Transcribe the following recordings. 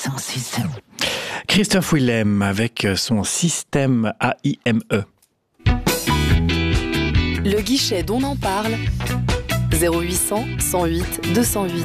son système. Christophe Willem avec son système AIME. Le guichet dont on en parle, 0800 108 208.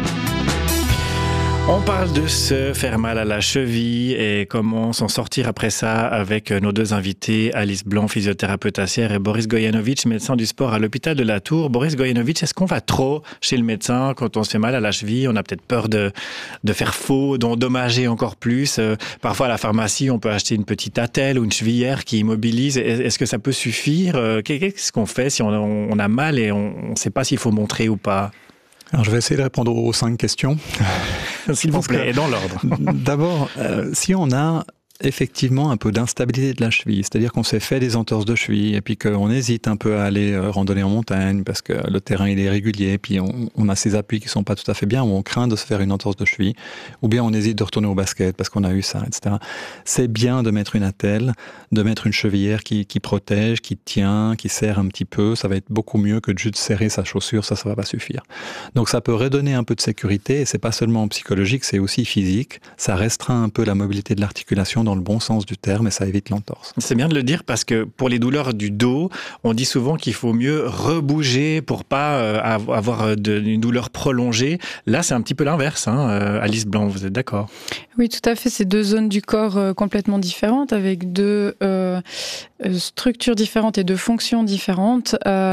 On parle de se faire mal à la cheville et comment s'en sortir après ça avec nos deux invités, Alice Blanc, physiothérapeute à Sierre, et Boris Gojanovic, médecin du sport à l'hôpital de la Tour. Boris Gojanovic, est-ce qu'on va trop chez le médecin quand on se fait mal à la cheville? On a peut-être peur de faire faux, d'endommager encore plus. Parfois à la pharmacie, on peut acheter une petite attelle ou une chevillère qui immobilise. Est-ce que ça peut suffire? Qu'est-ce qu'on fait si on a mal et on ne sait pas s'il faut montrer ou pas? Alors, je vais essayer de répondre aux 5 questions. S'il vous plaît, et dans l'ordre. D'abord, si on a effectivement un peu d'instabilité de la cheville, c'est-à-dire qu'on s'est fait des entorses de cheville et puis qu'on hésite un peu à aller randonner en montagne parce que le terrain il est irrégulier, puis on a ces appuis qui sont pas tout à fait bien, ou on craint de se faire une entorse de cheville, ou bien on hésite de retourner au basket parce qu'on a eu ça, etc. C'est bien de mettre une attelle, de mettre une chevillère qui protège, qui tient, qui serre un petit peu. Ça va être beaucoup mieux que de juste serrer sa chaussure, ça va pas suffire. Donc ça peut redonner un peu de sécurité, et c'est pas seulement psychologique, c'est aussi physique. Ça restreint un peu la mobilité de l'articulation dans le bon sens du terme, et ça évite l'entorse. C'est bien de le dire parce que pour les douleurs du dos, on dit souvent qu'il faut mieux rebouger pour pas avoir une douleur prolongée. Là, c'est un petit peu l'inverse, hein. Alice Blanc, vous êtes d'accord? Oui, tout à fait. C'est deux zones du corps complètement différentes, avec deux structures différentes et deux fonctions différentes.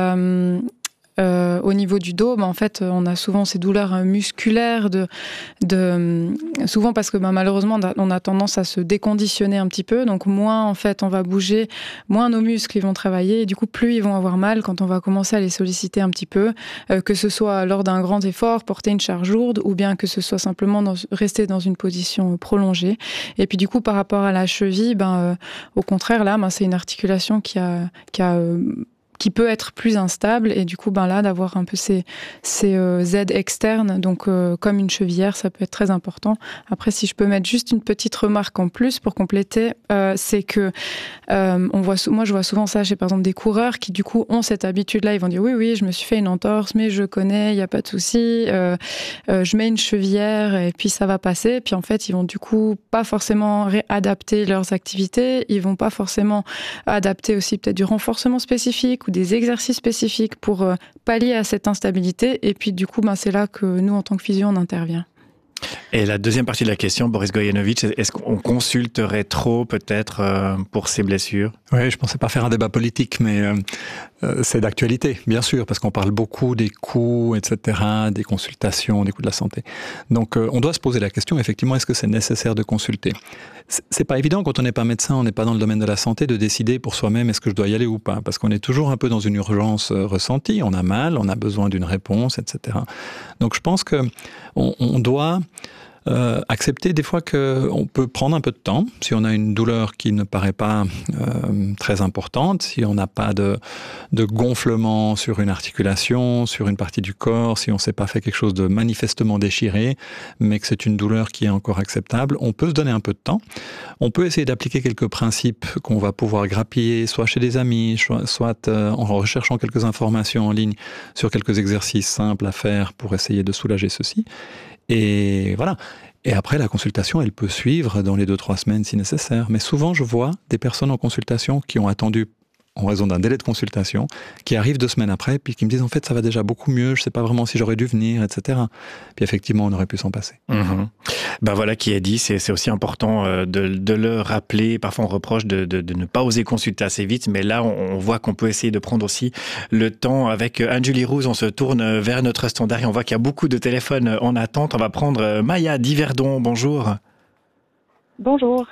Au niveau du dos, en fait, on a souvent ces douleurs musculaires, souvent parce que malheureusement, on a tendance à se déconditionner un petit peu. Donc moins, en fait, on va bouger, moins nos muscles ils vont travailler, et du coup, plus ils vont avoir mal quand on va commencer à les solliciter un petit peu, que ce soit lors d'un grand effort, porter une charge lourde, ou bien que ce soit simplement rester dans une position prolongée. Et puis du coup, par rapport à la cheville, au contraire, là, c'est une articulation qui peut être plus instable, et du coup là d'avoir un peu ces aides externes, donc comme une chevillère, ça peut être très important. Après, si je peux mettre juste une petite remarque en plus pour compléter, c'est que moi je vois souvent ça chez par exemple des coureurs qui du coup ont cette habitude là, ils vont dire oui je me suis fait une entorse mais je connais, il y a pas de souci, je mets une chevillère et puis ça va passer. Puis en fait ils vont du coup pas forcément adapter leurs activités, ils vont pas forcément adapter aussi peut-être du renforcement spécifique ou des exercices spécifiques pour pallier à cette instabilité. Et puis du coup, c'est là que nous, en tant que physio, on intervient. Et la deuxième partie de la question, Boris Gojanovic, est-ce qu'on consulterait trop peut-être pour ces blessures? Oui, je pensais pas faire un débat politique, mais c'est d'actualité, bien sûr, parce qu'on parle beaucoup des coûts, etc., des consultations, des coûts de la santé. Donc on doit se poser la question, effectivement, est-ce que c'est nécessaire de consulter? C'est pas évident quand on n'est pas médecin, on n'est pas dans le domaine de la santé, de décider pour soi-même est-ce que je dois y aller ou pas, parce qu'on est toujours un peu dans une urgence ressentie, on a mal, on a besoin d'une réponse, etc. Donc je pense que on doit accepter des fois qu'on peut prendre un peu de temps, si on a une douleur qui ne paraît pas très importante, si on n'a pas de gonflement sur une articulation, sur une partie du corps, si on ne s'est pas fait quelque chose de manifestement déchiré, mais que c'est une douleur qui est encore acceptable, on peut se donner un peu de temps. On peut essayer d'appliquer quelques principes qu'on va pouvoir grappiller, soit chez des amis, soit en recherchant quelques informations en ligne sur quelques exercices simples à faire pour essayer de soulager ceci. Et voilà. Et après, la consultation, elle peut suivre dans les 2-3 semaines si nécessaire. Mais souvent, je vois des personnes en consultation qui ont attendu en raison d'un délai de consultation, qui arrivent 2 semaines après, puis qui me disent en fait ça va déjà beaucoup mieux, je ne sais pas vraiment si j'aurais dû venir, etc. Puis effectivement, on aurait pu s'en passer. Voilà qui est dit, c'est aussi important de le rappeler. Parfois on reproche de ne pas oser consulter assez vite, mais là on voit qu'on peut essayer de prendre aussi le temps. Avec Anne-Julie Rouse, on se tourne vers notre standard et on voit qu'il y a beaucoup de téléphones en attente. On va prendre Maya d'Yverdon, bonjour. Bonjour.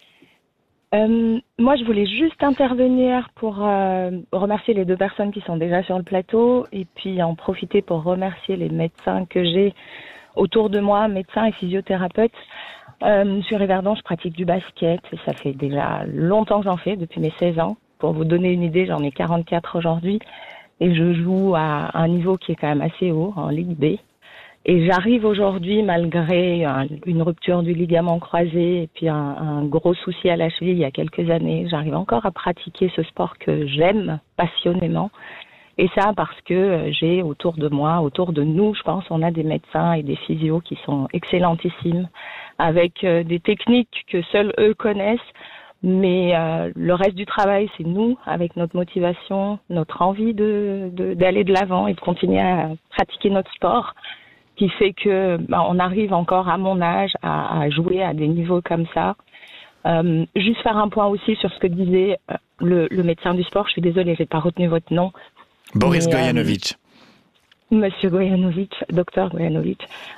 Moi, je voulais juste intervenir pour remercier les 2 personnes qui sont déjà sur le plateau et puis en profiter pour remercier les médecins que j'ai autour de moi, médecins et physiothérapeutes. Sur Yverdon, je pratique du basket et ça fait déjà longtemps que j'en fais, depuis mes 16 ans. Pour vous donner une idée, j'en ai 44 aujourd'hui et je joue à un niveau qui est quand même assez haut, en Ligue B. Et j'arrive aujourd'hui, malgré une rupture du ligament croisé et puis un gros souci à la cheville il y a quelques années, j'arrive encore à pratiquer ce sport que j'aime passionnément. Et ça parce que j'ai autour de moi, autour de nous, je pense, on a des médecins et des physios qui sont excellentissimes, avec des techniques que seuls eux connaissent. Mais le reste du travail, c'est nous, avec notre motivation, notre envie d'aller de l'avant et de continuer à pratiquer notre sport, qui fait que on arrive encore à mon âge à jouer à des niveaux comme ça. Juste faire un point aussi sur ce que disait le médecin du sport. Je suis désolée, j'ai pas retenu votre nom. Boris Gojanovic. Monsieur Gojanovic, docteur Gojanovic,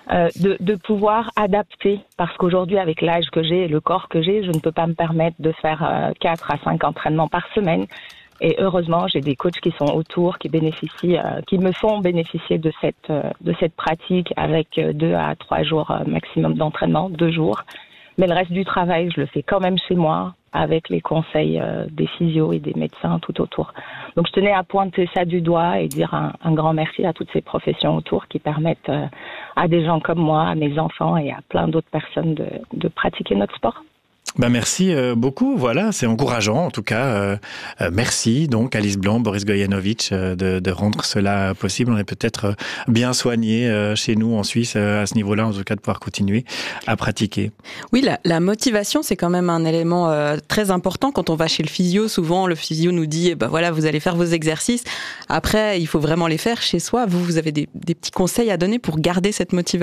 de pouvoir adapter, parce qu'aujourd'hui, avec l'âge que j'ai et le corps que j'ai, je ne peux pas me permettre de faire 4 à 5 entraînements par semaine. Et heureusement, j'ai des coachs qui sont autour, qui bénéficient, qui me font bénéficier de cette pratique avec 2 à 3 jours maximum d'entraînement, 2 jours. Mais le reste du travail, je le fais quand même chez moi, avec les conseils des physios et des médecins tout autour. Donc je tenais à pointer ça du doigt et dire un grand merci à toutes ces professions autour qui permettent à des gens comme moi, à mes enfants et à plein d'autres personnes de pratiquer notre sport. Merci beaucoup, voilà, c'est encourageant en tout cas. Merci donc Alice Blanc, Boris Gojanovic de rendre cela possible. On est peut-être bien soigné chez nous en Suisse à ce niveau-là, en tout cas de pouvoir continuer à pratiquer. Oui, la motivation, c'est quand même un élément très important. Quand on va chez le physio, souvent le physio nous dit voilà, vous allez faire vos exercices. Après, il faut vraiment les faire chez soi. Vous avez des petits conseils à donner pour garder cette motivation ?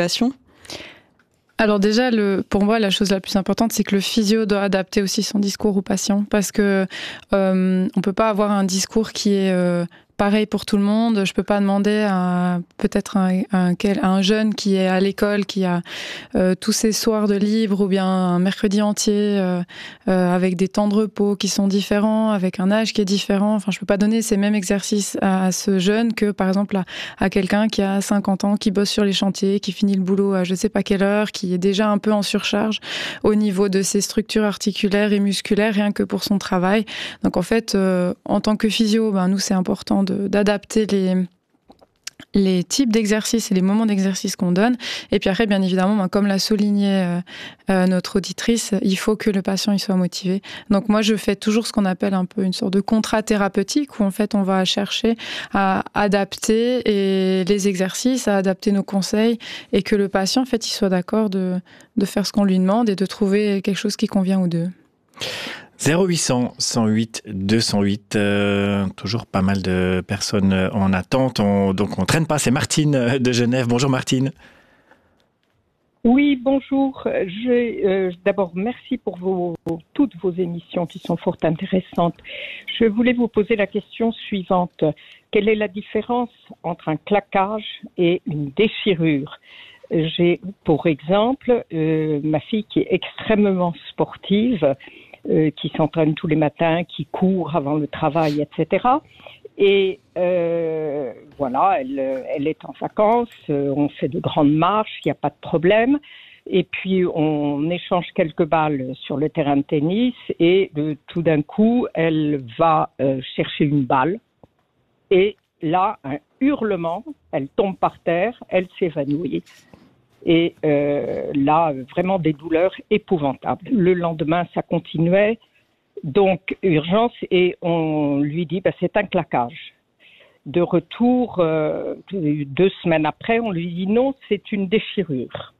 Alors déjà, pour moi, la chose la plus importante, c'est que le physio doit adapter aussi son discours aux patients, parce que on peut pas avoir un discours qui est pareil pour tout le monde. Je peux pas demander à peut-être un jeune qui est à l'école, qui a tous ses soirs de libre ou bien un mercredi entier avec des temps de repos qui sont différents, avec un âge qui est différent. Enfin, je peux pas donner ces mêmes exercices à ce jeune que, par exemple, à quelqu'un qui a 50 ans, qui bosse sur les chantiers, qui finit le boulot à je sais pas quelle heure, qui est déjà un peu en surcharge au niveau de ses structures articulaires et musculaires, rien que pour son travail. Donc, en fait, en tant que physio, nous, c'est important d'adapter les types d'exercices et les moments d'exercice qu'on donne. Et puis après, bien évidemment, comme l'a souligné notre auditrice, il faut que le patient il soit motivé. Donc moi, je fais toujours ce qu'on appelle un peu une sorte de contrat thérapeutique où en fait, on va chercher à adapter les exercices, à adapter nos conseils et que le patient, en fait, il soit d'accord de faire ce qu'on lui demande et de trouver quelque chose qui convient aux deux. 0800 108 208, toujours pas mal de personnes en attente, donc on traîne pas. C'est Martine de Genève. Bonjour Martine. Oui, bonjour. D'abord, merci pour toutes vos émissions qui sont fort intéressantes. Je voulais vous poser la question suivante. Quelle est la différence entre un claquage et une déchirure ? J'ai, pour exemple, ma fille qui est extrêmement sportive, qui s'entraîne tous les matins, qui court avant le travail, etc. Et voilà, elle est en vacances, on fait de grandes marches, il n'y a pas de problème. Et puis, on échange quelques balles sur le terrain de tennis et tout d'un coup, elle va chercher une balle. Et là, un hurlement, elle tombe par terre, elle s'évanouit. Et là, vraiment des douleurs épouvantables. Le lendemain, ça continuait. Donc, urgence, et on lui dit, c'est un claquage. De retour, 2 semaines après, on lui dit non, c'est une déchirure.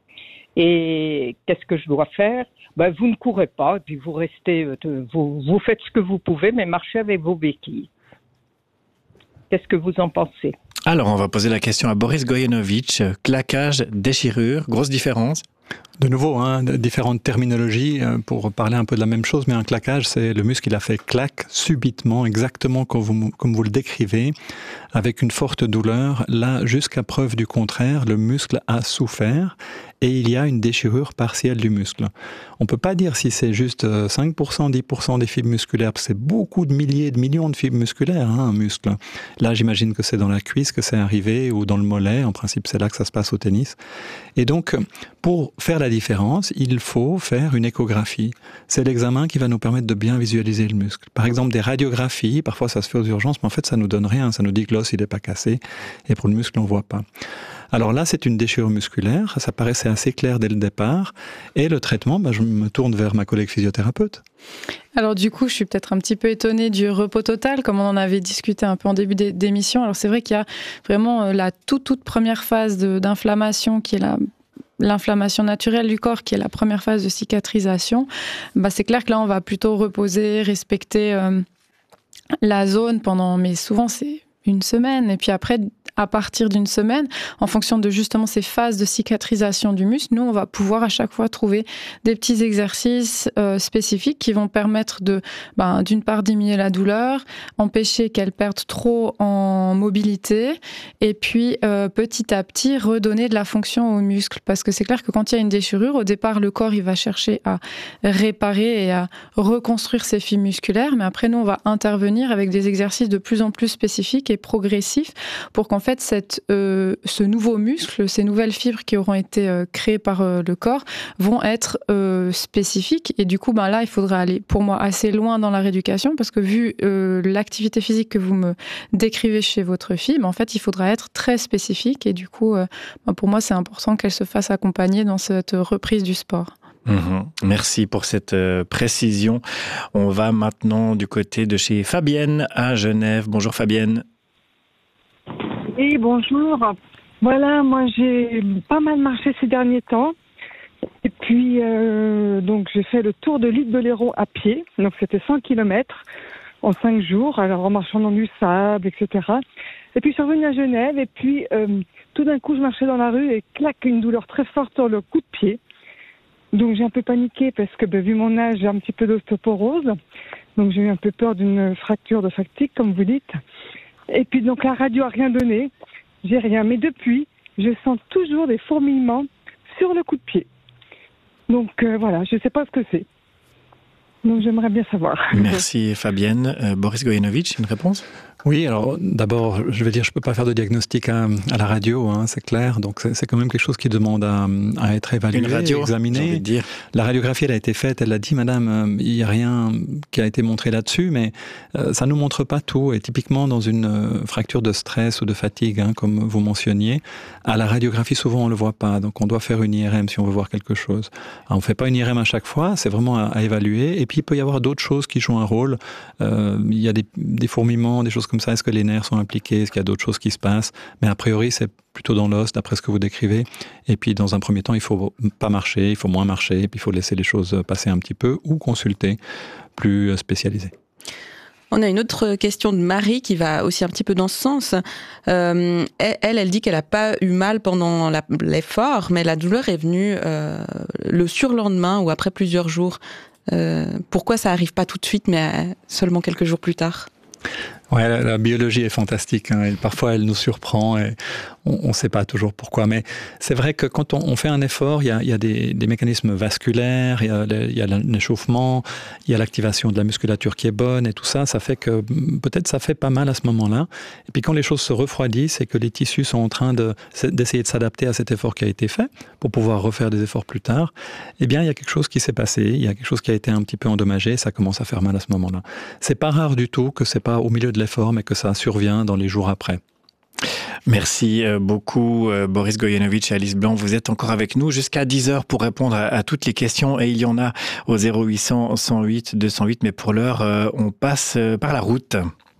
Et qu'est-ce que je dois faire ? Vous ne courez pas, et puis vous restez, vous faites ce que vous pouvez, mais marchez avec vos béquilles. Qu'est-ce que vous en pensez ? Alors, on va poser la question à Boris Gojanovic. Claquage, déchirure, grosse différence ? De nouveau, différentes terminologies pour parler un peu de la même chose, mais un claquage, c'est le muscle qui a fait clac subitement, exactement comme vous le décrivez, avec une forte douleur. Là, jusqu'à preuve du contraire, le muscle a souffert et il y a une déchirure partielle du muscle. On ne peut pas dire si c'est juste 5%, 10% des fibres musculaires, parce que c'est beaucoup de milliers, de millions de fibres musculaires, un muscle. Là, j'imagine que c'est dans la cuisse que c'est arrivé ou dans le mollet. En principe, c'est là que ça se passe au tennis. Et donc, pour faire la différence, il faut faire une échographie. C'est l'examen qui va nous permettre de bien visualiser le muscle. Par exemple, des radiographies, parfois ça se fait aux urgences, mais en fait, ça nous donne rien. Ça nous dit que l'os, il n'est pas cassé. Et pour le muscle, on ne voit pas. Alors là, c'est une déchirure musculaire. Ça paraissait assez clair dès le départ. Et le traitement, je me tourne vers ma collègue physiothérapeute. Alors du coup, je suis peut-être un petit peu étonnée du repos total, comme on en avait discuté un peu en début d'émission. Alors c'est vrai qu'il y a vraiment la toute première phase d'inflammation qui est l'inflammation naturelle du corps, qui est la première phase de cicatrisation, c'est clair que là, on va plutôt reposer, respecter la zone pendant, mais souvent c'est une semaine. Et puis après, à partir d'une semaine, en fonction de justement ces phases de cicatrisation du muscle, nous, on va pouvoir à chaque fois trouver des petits exercices spécifiques qui vont permettre de, d'une part, diminuer la douleur, empêcher qu'elle perde trop en mobilité, et puis petit à petit redonner de la fonction aux muscles. Parce que c'est clair que quand il y a une déchirure, au départ, le corps, il va chercher à réparer et à reconstruire ses fibres musculaires, mais après, nous, on va intervenir avec des exercices de plus en plus spécifiques et progressifs pour qu'en fait, ce nouveau muscle, ces nouvelles fibres qui auront été créées par le corps vont être spécifiques. Et du coup, là, il faudra aller, pour moi, assez loin dans la rééducation parce que vu l'activité physique que vous me décrivez chez votre fille, en fait, il faudra être très spécifique. Et du coup, pour moi, c'est important qu'elle se fasse accompagner dans cette reprise du sport. Merci pour cette précision. On va maintenant du côté de chez Fabienne à Genève. Bonjour Fabienne. Oui, bonjour. Voilà, moi j'ai pas mal marché ces derniers temps. Et puis, donc j'ai fait le tour de l'île de Léron à pied. Donc c'était 100 km en 5 jours, alors en marchant dans du sable, etc. Et puis je suis revenue à Genève et puis tout d'un coup je marchais dans la rue et clac, une douleur très forte sur le coup de pied. Donc j'ai un peu paniqué parce que vu mon âge, j'ai un petit peu d'ostéoporose. Donc j'ai eu un peu peur d'une fracture de fatigue, comme vous dites. Et puis donc la radio a rien donné, j'ai rien. Mais depuis, je sens toujours des fourmillements sur le coup de pied. Donc voilà, je ne sais pas ce que c'est. Donc j'aimerais bien savoir. Merci Fabienne. Boris Gojanovic, une réponse ? Oui, alors d'abord, je vais dire, je peux pas faire de diagnostic à la radio, c'est clair. Donc c'est quand même quelque chose qui demande à être évalué, une radio, examiné. J'ai envie de dire. La radiographie, elle a été faite, elle a dit, madame, il n'y a rien qui a été montré là-dessus, mais ça nous montre pas tout. Et typiquement, dans une fracture de stress ou de fatigue, comme vous mentionniez, à la radiographie, souvent, on le voit pas. Donc on doit faire une IRM si on veut voir quelque chose. Alors, on fait pas une IRM à chaque fois, c'est vraiment à évaluer. Et puis, il peut y avoir d'autres choses qui jouent un rôle. Il y a des fourmillements, des choses comme ça. Est-ce que les nerfs sont impliqués? Est-ce qu'il y a d'autres choses qui se passent? Mais a priori, c'est plutôt dans l'os, d'après ce que vous décrivez. Et puis, dans un premier temps, il faut pas marcher, il faut moins marcher, et puis il faut laisser les choses passer un petit peu ou consulter plus spécialisé. On a une autre question de Marie qui va aussi un petit peu dans ce sens. Elle dit qu'elle n'a pas eu mal pendant l'effort, mais la douleur est venue le surlendemain ou après plusieurs jours. Pourquoi ça n'arrive pas tout de suite, mais seulement quelques jours plus tard? Ouais, la biologie est fantastique. Et parfois, elle nous surprend et on ne sait pas toujours pourquoi. Mais c'est vrai que quand on fait un effort, il y a des mécanismes vasculaires, il y a l'échauffement, il y a l'activation de la musculature qui est bonne et tout ça. Ça fait que peut-être ça fait pas mal à ce moment-là. Et puis quand les choses se refroidissent et que les tissus sont en train d'essayer de s'adapter à cet effort qui a été fait pour pouvoir refaire des efforts plus tard, eh bien, il y a quelque chose qui s'est passé. Il y a quelque chose qui a été un petit peu endommagé et ça commence à faire mal à ce moment-là. C'est pas rare du tout que c'est pas au milieu de l'effort, mais que ça survient dans les jours après. Merci beaucoup Boris Gojanovic et Alice Blanc. Vous êtes encore avec nous jusqu'à 10h pour répondre à toutes les questions et il y en a au 0800 108 208. Mais pour l'heure, on passe par la route.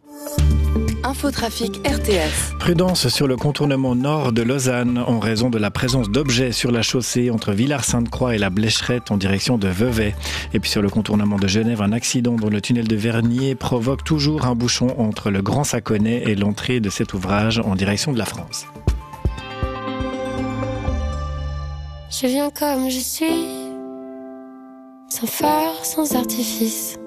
Infotrafic RTS. Prudence sur le contournement nord de Lausanne en raison de la présence d'objets sur la chaussée entre Villars-Sainte-Croix et la Blécherette en direction de Vevey. Et puis sur le contournement de Genève, un accident dans le tunnel de Vernier provoque toujours un bouchon entre le Grand Saconnet et l'entrée de cet ouvrage en direction de la France. Je viens comme je suis, sans phare, sans artifice.